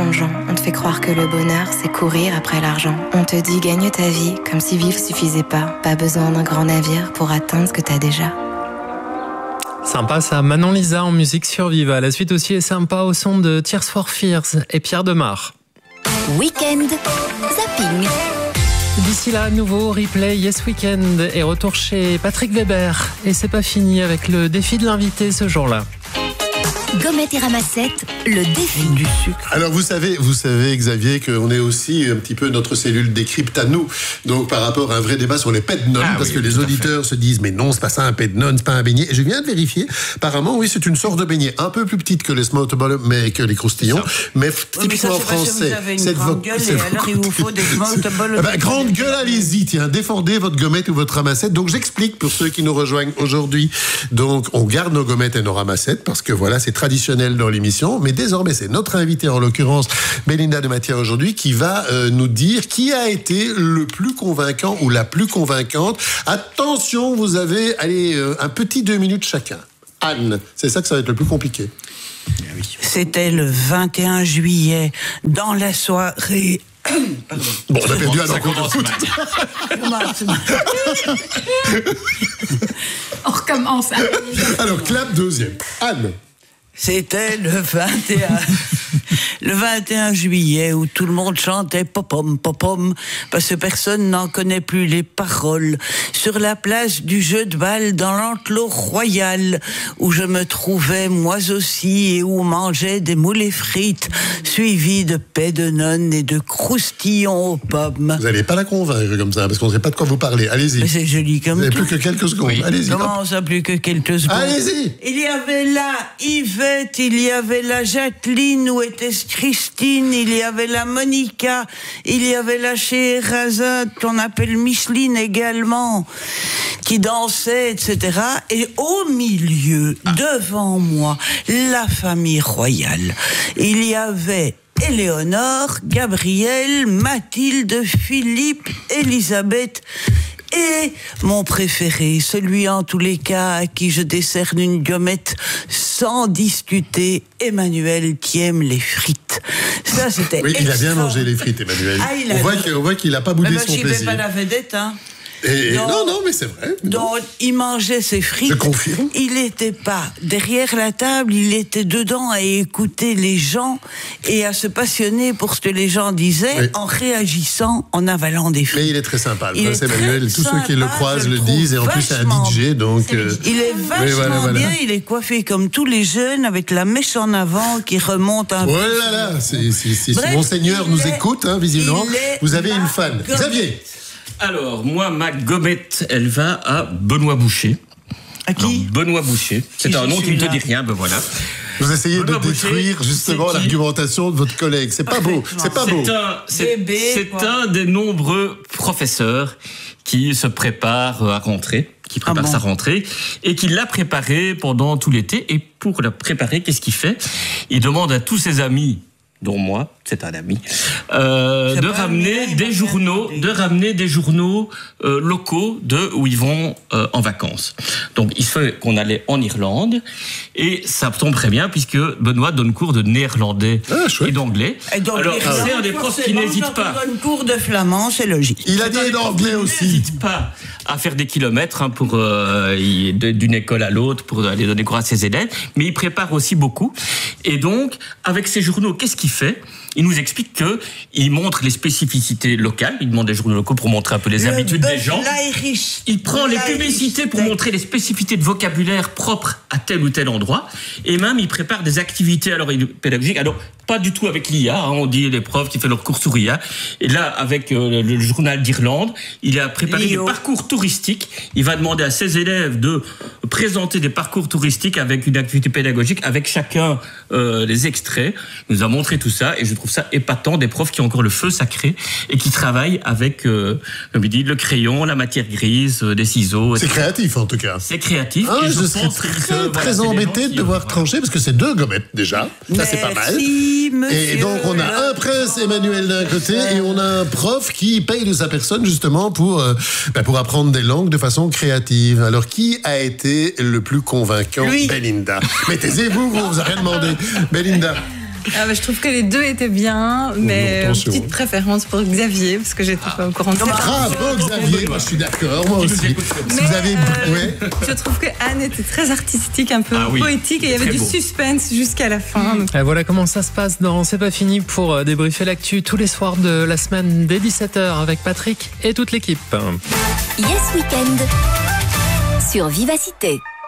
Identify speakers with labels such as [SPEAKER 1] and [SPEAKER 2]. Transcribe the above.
[SPEAKER 1] mensongeant. On te fait croire que le bonheur, c'est courir après l'argent. On te dit gagne ta vie, comme si vivre suffisait pas. Pas besoin d'un grand navire pour atteindre ce que t'as déjà.
[SPEAKER 2] Sympa ça, Manon Lisa en musique sur Viva. La suite aussi est sympa au son de Tears for Fears et Pierre Demar.
[SPEAKER 3] Week-end Zapping.
[SPEAKER 2] D'ici là, nouveau replay Yes Weekend et retour chez Patrick Weber. Et c'est pas fini avec le défi de l'invité ce jour-là.
[SPEAKER 3] Gommette et ramassette, le défi du sucre.
[SPEAKER 4] Alors vous savez Xavier qu'on est aussi un petit peu notre cellule décrypte à nous. Donc par rapport à un vrai débat sur les pet-noms, parce que les auditeurs se disent mais non c'est pas ça un pet-non, c'est pas un beignet. Et je viens de vérifier. Apparemment oui c'est une sorte de beignet un peu plus petite que les Smotable mais que les croustillons. Mais typiquement français.
[SPEAKER 5] Vous avez une grande gueule et alors il vous faut des Smotable.
[SPEAKER 4] Grande gueule, allez-y, tiens, défendez votre gommette ou votre ramassette. Donc j'explique pour ceux qui nous rejoignent aujourd'hui. Donc on garde nos gommettes et nos ramassettes parce que voilà c'est traditionnel dans l'émission, mais désormais c'est notre invité en l'occurrence Belinda de Mathia aujourd'hui qui va nous dire qui a été le plus convaincant ou la plus convaincante. Attention, vous avez un petit 2 minutes chacun. Anne, c'est ça que ça va être le plus compliqué.
[SPEAKER 5] C'était le 21 juillet dans la soirée.
[SPEAKER 4] Bon, on a perdu alors.
[SPEAKER 6] On recommence.
[SPEAKER 4] Alors, clap deuxième. Anne.
[SPEAKER 5] C'était le 21 juillet où tout le monde chantait popom popom parce que personne n'en connaît plus les paroles. Sur la place du jeu de balle dans l'enclos royal où je me trouvais moi aussi et où on mangeait des moulets frites suivis de paix de nonnes et de croustillons aux pommes.
[SPEAKER 4] Vous n'allez pas la convaincre comme ça parce qu'on ne sait pas de quoi vous parlez. Allez-y.
[SPEAKER 5] Mais c'est joli comme
[SPEAKER 4] vous
[SPEAKER 5] tout.
[SPEAKER 4] n'avez plus que quelques secondes. Oui. Allez-y.
[SPEAKER 5] Comment ça, plus que quelques secondes?
[SPEAKER 4] Allez-y.
[SPEAKER 5] Il y avait là Yvette, il y avait la Jacqueline, où était Christine, il y avait la Monica, il y avait la Scheherazade, qu'on appelle Micheline également, qui dansait, etc. Et au milieu, devant moi, la famille royale. Il y avait Éléonore, Gabriel, Mathilde, Philippe, Elisabeth et mon préféré, celui en tous les cas à qui je décerne une gommette sans discuter, Emmanuel qui aime les frites. Ça, c'était
[SPEAKER 4] oui, il a bien mangé les frites, Emmanuel. On voit qu'il n'a pas boudé son plaisir.
[SPEAKER 5] Je ne pas la vedette, hein.
[SPEAKER 4] Non, mais c'est vrai.
[SPEAKER 5] Donc, il mangeait ses frites.
[SPEAKER 4] Je confirme.
[SPEAKER 5] Il n'était pas derrière la table, il était dedans à écouter les gens et à se passionner pour ce que les gens disaient en réagissant, en avalant des frites.
[SPEAKER 4] Mais il est très sympa, le prince Emmanuel. Tous ceux qui le croisent le disent et en plus c'est un DJ. Donc,
[SPEAKER 5] il est vachement bien, il est coiffé comme tous les jeunes avec la mèche en avant qui remonte un peu.
[SPEAKER 4] Oh là là, si Monseigneur nous écoute, visiblement, vous avez une fan. Xavier.
[SPEAKER 7] Alors, moi, ma gommette, elle va à Benoît Boucher.
[SPEAKER 5] À qui ?
[SPEAKER 7] Alors, Benoît Boucher. C'est un nom qui ne te dit rien, ben voilà.
[SPEAKER 4] Vous essayez de détruire justement l'argumentation de votre collègue. C'est pas beau. C'est pas beau.
[SPEAKER 7] C'est un des nombreux professeurs qui se prépare à rentrer, qui prépare sa rentrée, et qui l'a préparé pendant tout l'été. Et pour la préparer, qu'est-ce qu'il fait ? Il demande à tous ses amis, dont moi, c'est un ami, de ramener des journaux locaux où ils vont en vacances. Donc, il se fait qu'on allait en Irlande, et ça tombe très bien, puisque Benoît donne cours de néerlandais et d'anglais. Alors, c'est un des profs qui n'hésite pas.
[SPEAKER 5] Quand on donne cours de flamand, c'est logique.
[SPEAKER 4] Il a dit d'anglais aussi.
[SPEAKER 7] Il n'hésite pas à faire des kilomètres pour d'une école à l'autre pour aller donner cours à ses élèves, mais il prépare aussi beaucoup. Et donc, avec ces journaux, qu'est-ce qu'il fait ? Il nous explique qu'il montre les spécificités locales. Il demande des journaux locaux pour montrer un peu les habitudes des gens. Il prend les publicités pour montrer les spécificités de vocabulaire propres à tel ou tel endroit. Et même, il prépare des activités pédagogiques. Alors, pas du tout avec l'IA. On dit les profs qui font leur cours sur IA. Et là, avec le journal d'Irlande, il a préparé des parcours touristiques. Il va demander à ses élèves de présenter des parcours touristiques avec une activité pédagogique, avec chacun les extraits. Il nous a montré tout ça. Et je trouve ça épatant, des profs qui ont encore le feu sacré et qui travaillent avec, comme il dit, le crayon, la matière grise, des ciseaux.
[SPEAKER 4] C'est créatif en tout cas.
[SPEAKER 7] C'est créatif.
[SPEAKER 4] Je serais très embêté de devoir trancher parce que c'est 2 gommettes déjà. Ça c'est pas mal. Et donc on a un prince Emmanuel d'un côté et on a un prof qui paye de sa personne justement pour apprendre des langues de façon créative. Alors qui a été le plus convaincant ? Belinda. Mais taisez-vous, vous avez rien demandé. Belinda.
[SPEAKER 6] Je trouve que les deux étaient bien, mais
[SPEAKER 4] attention.
[SPEAKER 6] petite préférence pour Xavier, parce que j'étais pas au courant de ça.
[SPEAKER 4] Bravo Xavier, moi je suis d'accord, moi aussi. Si vous avez... ouais.
[SPEAKER 6] Je trouve que Anne était très artistique, un peu poétique, et il y avait
[SPEAKER 7] Très
[SPEAKER 6] du
[SPEAKER 7] beau.
[SPEAKER 6] suspense jusqu'à la fin. Donc...
[SPEAKER 2] Et voilà comment ça se passe dans C'est pas fini pour débriefer l'actu tous les soirs de la semaine dès 17h avec Patrick et toute l'équipe.
[SPEAKER 3] Yes Weekend sur Vivacité.